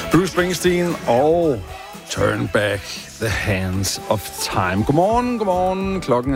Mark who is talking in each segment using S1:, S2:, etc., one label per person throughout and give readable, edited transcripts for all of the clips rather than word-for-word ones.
S1: Bruce Springsteen og Turn Back the Hands of Time. Godmorgen. Klokken er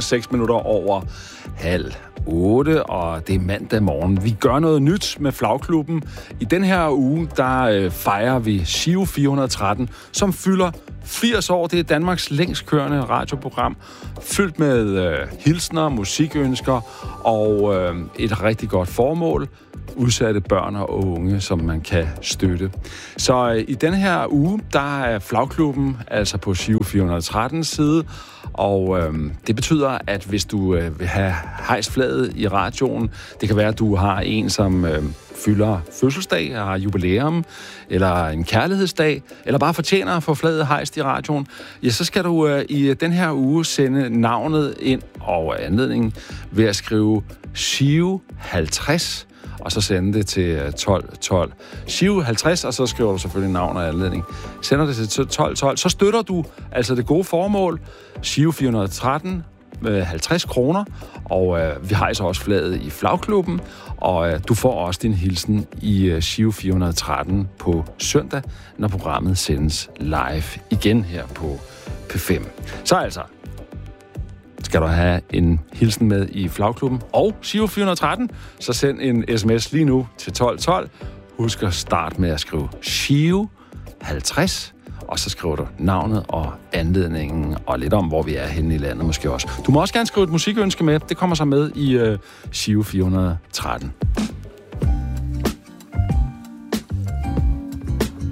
S1: 7:06, og det er mandag morgen. Vi gør noget nyt med Flagklubben. I den her uge, der fejrer vi Giro 413, som fylder 80 år. Det er Danmarks længst kørende radioprogram, fyldt med hilsner, musikønsker og et rigtig godt formål. Udsatte børn og unge, som man kan støtte. Så i den her uge, der er Flagklubben altså på Giro 413 side, og det betyder, at hvis du vil have hejst flaget i radioen, det kan være, at du har en, som fylder fødselsdag, har jubilæum, eller en kærlighedsdag, eller bare fortjener at få flaget hejst i radioen, ja, så skal du i den her uge sende navnet ind og anledningen ved at skrive Giro 50, og så sende det til 1212. Giro 50, og så skriver du selvfølgelig navn og anledning. Sender det til 1212, så støtter du altså det gode formål, Giro 413, med 50 kroner, og vi hejser også flaget i Flagklubben, og du får også din hilsen i Giro 413 på søndag, når programmet sendes live igen her på P5. Så altså, skal du have en hilsen med i Flagklubben og Giro 413, så send en sms lige nu til 1212. Husk at starte med at skrive Giro 50, og så skriver du navnet og anledningen, og lidt om, hvor vi er henne i landet måske også. Du må også gerne skrive et musikønske med. Det kommer så med i Giro 413.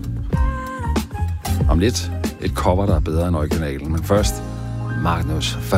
S1: Om lidt et cover, der er bedre end originalen, men først Magnus Ferrari.